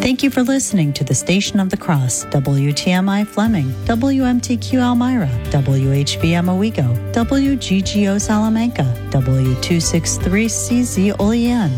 Thank you for listening to the Station of the Cross, WTMI Fleming, WMTQ Elmira, WHVM Owego, WGGO Salamanca, W263CZ Olean.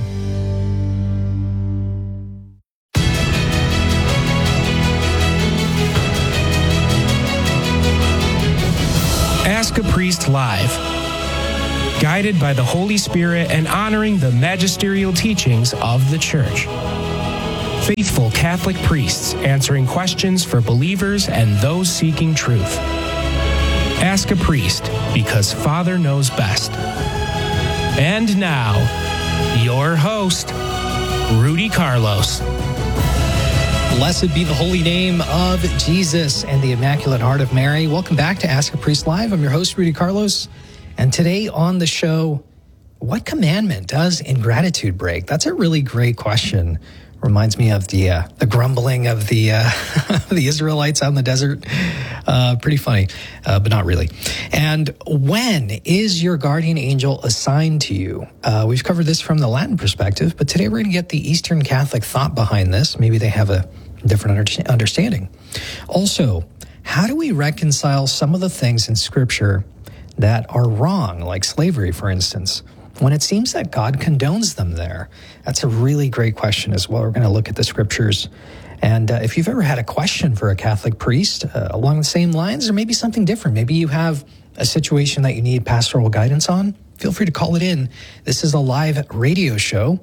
Ask a Priest Live. Guided by the Holy Spirit and honoring the magisterial teachings of the Church. Faithful Catholic priests answering questions for believers and those seeking truth. Ask a Priest, because Father knows best. And now, your host, Rudy Carlos. Blessed be the holy name of Jesus and the Immaculate Heart of Mary. Welcome back to Ask a Priest Live. I'm your host, Rudy Carlos. And today on the show, what commandment does ingratitude break? That's a really great question. Reminds me of the grumbling of the the Israelites out in the desert. Pretty funny, but not really. And when is your guardian angel assigned to you? We've covered this from the Latin perspective, but today we're going to get the Eastern Catholic thought behind this. Maybe they have a different understanding. Also, how do we reconcile some of the things in Scripture that are wrong, like slavery, for instance, when it seems that God condones them there? That's a really great question as well. We're going to look at the Scriptures. And if you've ever had a question for a Catholic priest along the same lines, or maybe something different, maybe you have a situation that you need pastoral guidance on, feel free to call it in. This is a live radio show,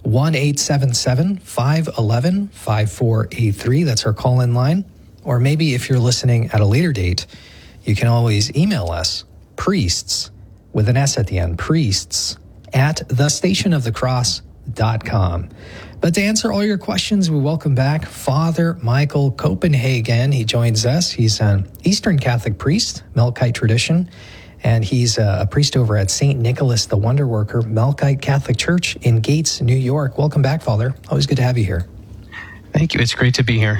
1-877-511-5483. That's our call-in line. Or maybe if you're listening at a later date, you can always email us, priests, with an S at the end, priests, at thestationofthecross.com. But to answer all your questions, we welcome back Father Michael Copenhagen. He joins us. He's an Eastern Catholic priest, Melkite tradition, and he's a priest over at St. Nicholas the Wonder Worker Melkite Catholic Church in Gates, New York. Welcome back, Father. Always good to have you here. Thank you. It's great to be here.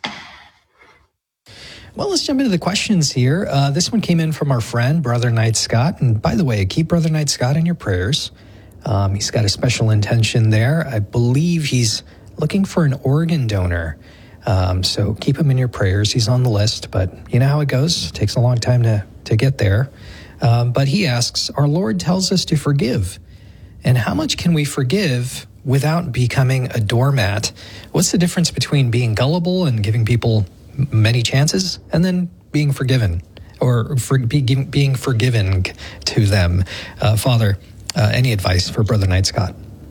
Well, let's jump into the questions here. This one came in from our friend, Brother Knight Scott. And by the way, keep Brother Knight Scott in your prayers. He's got a special intention there. I believe he's looking for an organ donor. So keep him in your prayers. He's on the list, but you know how it goes. It takes a long time to get there. But he asks, our Lord tells us to forgive. And how much can we forgive without becoming a doormat? What's the difference between being gullible and giving people many chances and then being forgiven, or being forgiven to them? Father, any advice for Brother Knight Scott?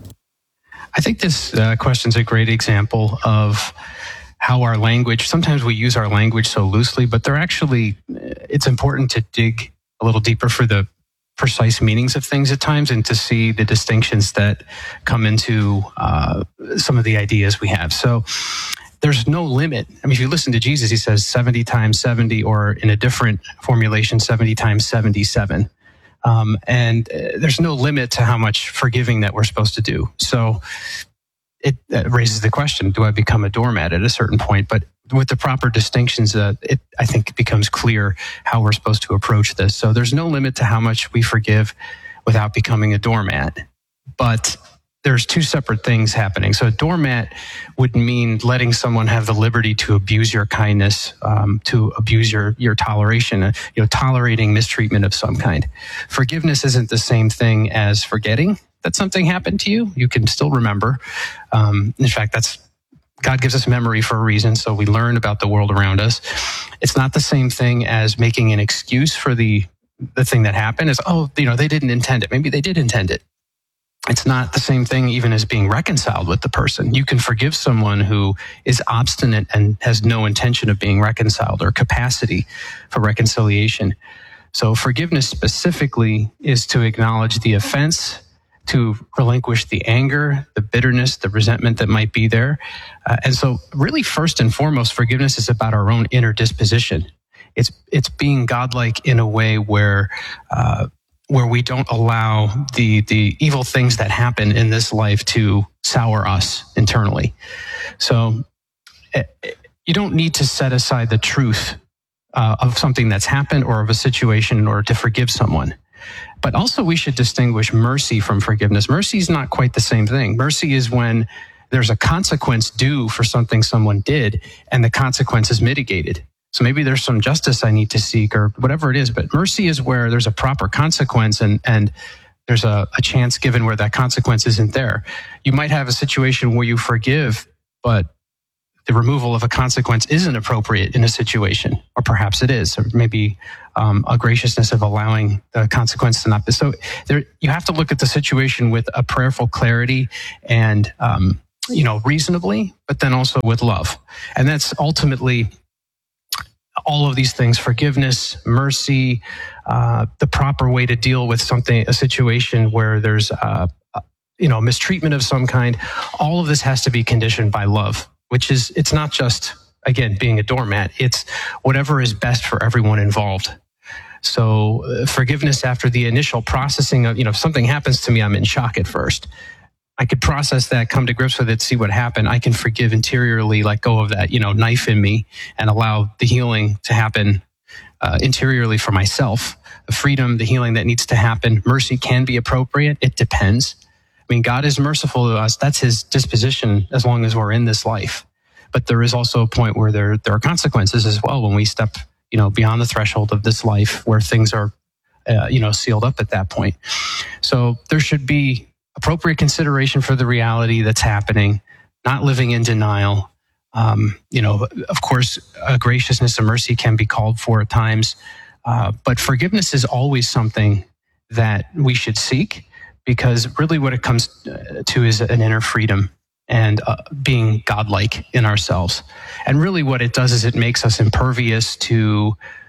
I think this question's a great example of how our language, sometimes we use our language so loosely, but it's important to dig a little deeper for the precise meanings of things at times and to see the distinctions that come into some of the ideas we have. So there's no limit. I mean, if you listen to Jesus, he says 70 times 70, or in a different formulation, 70 times 77. And there's no limit to how much forgiving that we're supposed to do. So it raises the question, do I become a doormat at a certain point? But with the proper distinctions, I think it becomes clear how we're supposed to approach this. So there's no limit to how much we forgive without becoming a doormat. But there's two separate things happening. So a doormat would mean letting someone have the liberty to abuse your kindness, to abuse your toleration, tolerating mistreatment of some kind. Forgiveness isn't the same thing as forgetting that something happened to you. You can still remember. In fact, God gives us memory for a reason, so we learn about the world around us. It's not the same thing as making an excuse for the thing that happened. Is, they didn't intend it. Maybe they did intend it. It's not the same thing even as being reconciled with the person. You can forgive someone who is obstinate and has no intention of being reconciled or capacity for reconciliation. So forgiveness specifically is to acknowledge the offense, to relinquish the anger, the bitterness, the resentment that might be there. And so really, first and foremost, forgiveness is about our own inner disposition. It's being godlike in a way where we don't allow the evil things that happen in this life to sour us internally. So you don't need to set aside the truth of something that's happened or of a situation in order to forgive someone. But also we should distinguish mercy from forgiveness. Mercy is not quite the same thing. Mercy is when there's a consequence due for something someone did, and the consequence is mitigated. So maybe there's some justice I need to seek or whatever it is. But mercy is where there's a proper consequence and there's a chance given where that consequence isn't there. You might have a situation where you forgive, but the removal of a consequence isn't appropriate in a situation, or perhaps it is, or maybe a graciousness of allowing the consequence to not be. So you have to look at the situation with a prayerful clarity and, reasonably, but then also with love. And that's ultimately all of these things: forgiveness, mercy, the proper way to deal with a situation where there's, mistreatment of some kind. All of this has to be conditioned by love, which is, it's not just, again, being a doormat. It's whatever is best for everyone involved. So forgiveness after the initial processing of, if something happens to me, I'm in shock at first. I could process that, come to grips with it, see what happened. I can forgive interiorly, let go of that, knife in me, and allow the healing to happen interiorly for myself. The freedom, the healing that needs to happen. Mercy can be appropriate. It depends. I mean, God is merciful to us. That's his disposition as long as we're in this life. But there is also a point where there are consequences as well when we step, beyond the threshold of this life, where things are, sealed up at that point. So there should be appropriate consideration for the reality that's happening, not living in denial. Of course, graciousness and mercy can be called for at times, but forgiveness is always something that we should seek, because really what it comes to is an inner freedom and being godlike in ourselves. And really what it does is it makes us impervious to,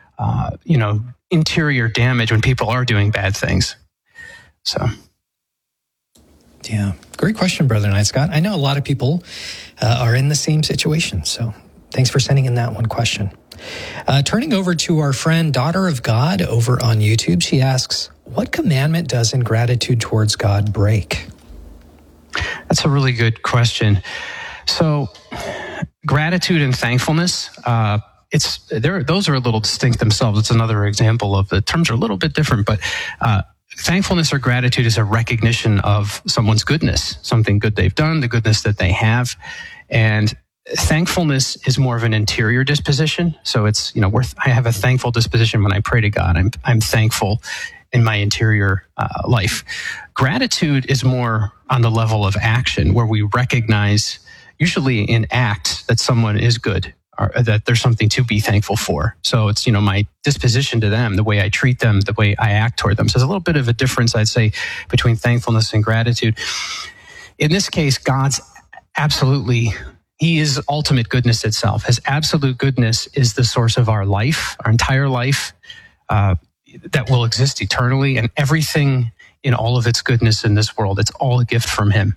interior damage when people are doing bad things. So. Yeah, great question, Brother Knight Scott. I know a lot of people are in the same situation, so thanks for sending in that one question. Turning over to our friend Daughter of God over on YouTube, she asks, what commandment does ingratitude towards God break? That's a really good question. So gratitude and thankfulness, those are a little distinct themselves. It's another example of the terms are a little bit different, but thankfulness or gratitude is a recognition of someone's goodness, something good they've done, the goodness that they have. And thankfulness is more of an interior disposition. So it's, I have a thankful disposition when I pray to God. I'm thankful in my interior life. Gratitude is more on the level of action, where we recognize, usually in act, that someone is good, or that there's something to be thankful for. So it's, my disposition to them, the way I treat them, the way I act toward them. So there's a little bit of a difference, I'd say, between thankfulness and gratitude. In this case, God's absolutely, he is ultimate goodness itself. His absolute goodness is the source of our life, our entire life, that will exist eternally, and everything in all of its goodness in this world, it's all a gift from him.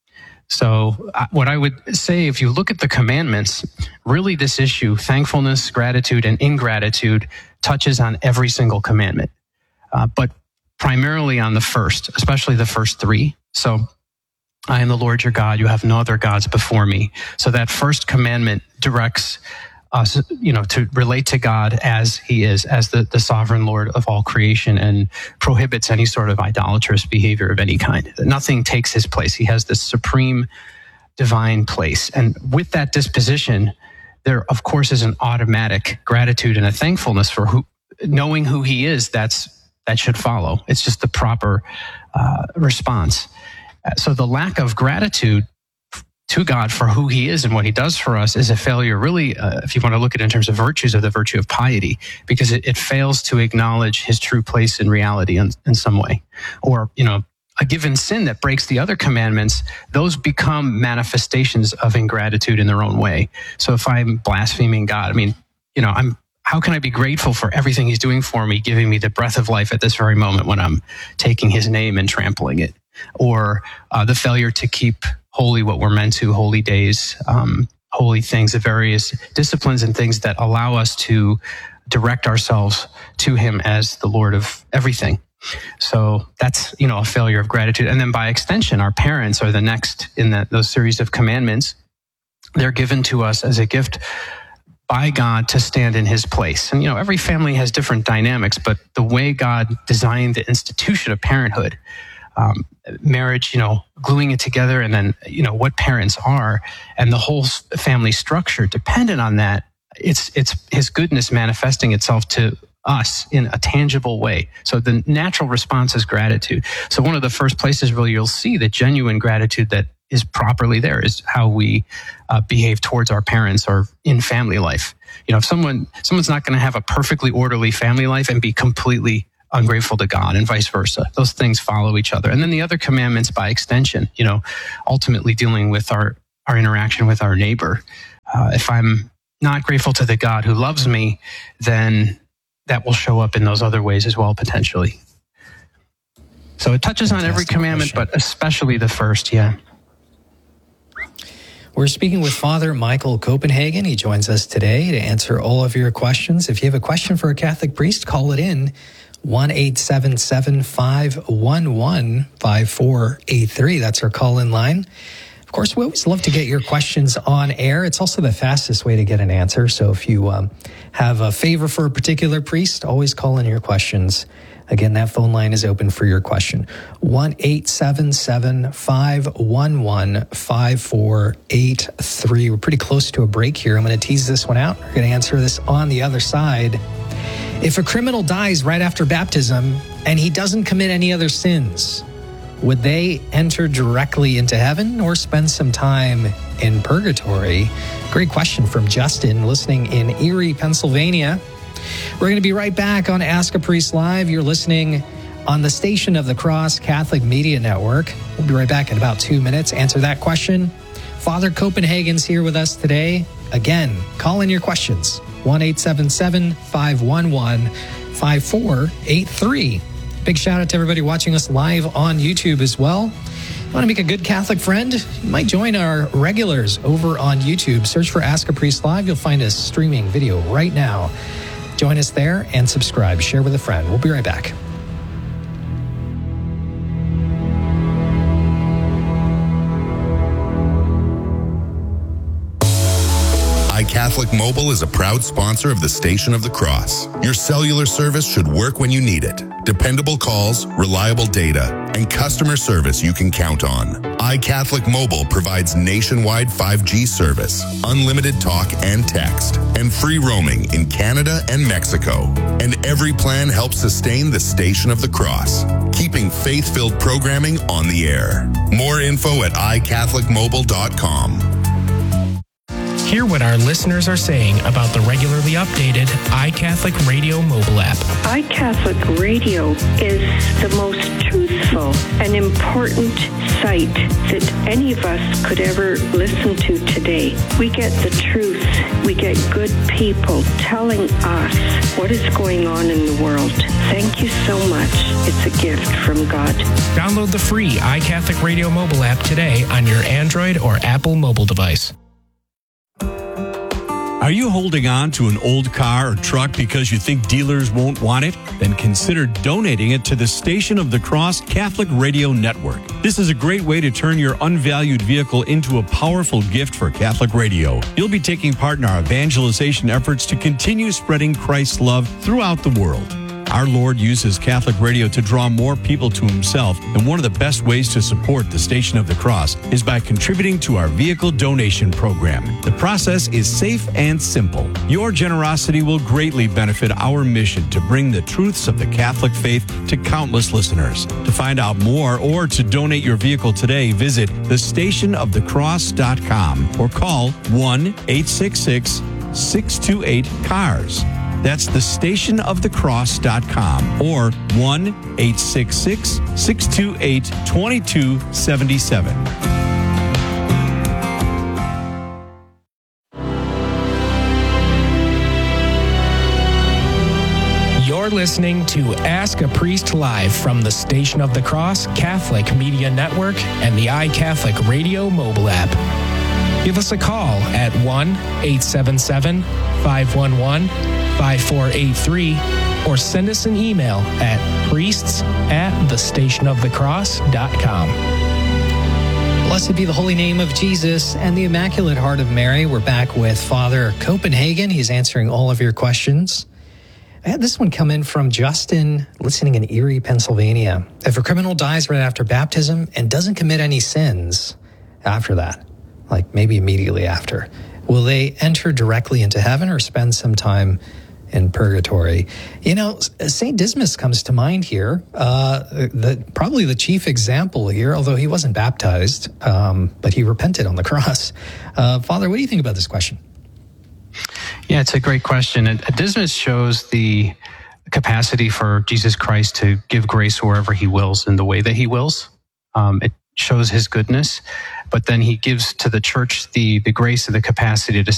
So what I would say, if you look at the commandments, really this issue, thankfulness, gratitude, and ingratitude, touches on every single commandment, but primarily on the first, especially the first three. So I am the Lord your God, you have no other gods before me. So that first commandment directs us, to relate to God as he is, as the sovereign Lord of all creation, and prohibits any sort of idolatrous behavior of any kind. Nothing takes his place. He has this supreme divine place. And with that disposition, there, of course, is an automatic gratitude and a thankfulness for knowing who he is. That should follow. It's just the proper response. So the lack of gratitude to God for who he is and what he does for us is a failure, really, if you want to look at it in terms of virtues, of the virtue of piety, because it fails to acknowledge his true place in reality in some way. Or, a given sin that breaks the other commandments, those become manifestations of ingratitude in their own way. So if I'm blaspheming God, how can I be grateful for everything he's doing for me, giving me the breath of life at this very moment when I'm taking his name and trampling it? Or the failure to keep holy what we're meant to, holy days, holy things, the various disciplines and things that allow us to direct ourselves to him as the Lord of everything. So that's, a failure of gratitude. And then by extension, our parents are the next in those series of commandments. They're given to us as a gift by God to stand in his place. And, every family has different dynamics, but the way God designed the institution of parenthood, marriage, gluing it together, and then, what parents are, and the whole family structure dependent on that. It's his goodness manifesting itself to us in a tangible way. So the natural response is gratitude. So one of the first places where you'll see the genuine gratitude that is properly there is how we behave towards our parents or in family life. If someone's not going to have a perfectly orderly family life and be completely ungrateful to God, and vice versa. Those things follow each other. And then the other commandments by extension, ultimately dealing with our interaction with our neighbor. If I'm not grateful to the God who loves me, then that will show up in those other ways as well, potentially. So it touches on every commandment, but especially the first, yeah. We're speaking with Father Michael Copenhagen. He joins us today to answer all of your questions. If you have a question for a Catholic priest, call it in. 1-877-511-5483. That's our call-in line. Of course, we always love to get your questions on air. It's also the fastest way to get an answer. So if you have a favor for a particular priest, always call in your questions. Again, that phone line is open for your question. 1-877-511-5483. We're pretty close to a break here. I'm going to tease this one out. We're going to answer this on the other side. If a criminal dies right after baptism and he doesn't commit any other sins, would they enter directly into heaven or spend some time in purgatory? Great question from Justin, listening in Erie, Pennsylvania. We're going to be right back on Ask a Priest Live. You're listening on the Station of the Cross Catholic Media Network. We'll be right back in about 2 minutes. Answer that question. Father Copenhagen's here with us today. Again, call in your questions. 1-877-511-5483. Big shout out to everybody watching us live on YouTube as well. You want to make a good Catholic friend? You might join our regulars over on YouTube. Search for Ask a Priest Live. You'll find us streaming video right now. Join us there and subscribe. Share with a friend. We'll be right back. iCatholic Mobile is a proud sponsor of the Station of the Cross. Your cellular service should work when you need it. Dependable calls, reliable data, and customer service you can count on. iCatholic Mobile provides nationwide 5G service, unlimited talk and text, and free roaming in Canada and Mexico. And every plan helps sustain the Station of the Cross, keeping faith-filled programming on the air. More info at iCatholicMobile.com. Hear what our listeners are saying about the regularly updated iCatholic Radio mobile app. iCatholic Radio is the most truthful and important site that any of us could ever listen to today. We get the truth. We get good people telling us what is going on in the world. Thank you so much. It's a gift from God. Download the free iCatholic Radio mobile app today on your Android or Apple mobile device. Are you holding on to an old car or truck because you think dealers won't want it? Then consider donating it to the Station of the Cross Catholic Radio Network. This is a great way to turn your unvalued vehicle into a powerful gift for Catholic radio. You'll be taking part in our evangelization efforts to continue spreading Christ's love throughout the world. Our Lord uses Catholic radio to draw more people to himself, and one of the best ways to support the Station of the Cross is by contributing to our vehicle donation program. The process is safe and simple. Your generosity will greatly benefit our mission to bring the truths of the Catholic faith to countless listeners. To find out more or to donate your vehicle today, visit thestationofthecross.com or call 1-866-628-CARS. That's thestationofthecross.com or 1-866-628-2277. You're listening to Ask a Priest Live from the Station of the Cross Catholic Media Network and the iCatholic Radio mobile app. Give us a call at 1-877-511-5483 or send us an email at priests@thestationofthecross.com. Blessed be the holy name of Jesus and the Immaculate Heart of Mary. We're back with Father Copenhagen. He's answering all of your questions. I had this one come in from Justin, listening in Erie, Pennsylvania. If a criminal dies right after baptism and doesn't commit any sins after that, like maybe immediately after, will they enter directly into heaven or spend some time in purgatory? You know, St. Dismas comes to mind here, probably the chief example here, although he wasn't baptized, but he repented on the cross. Father, what do you think about this question? Yeah, it's a great question. Dismas shows the capacity for Jesus Christ to give grace wherever he wills in the way that he wills. It shows his goodness, but then he gives to the church the grace and the capacity to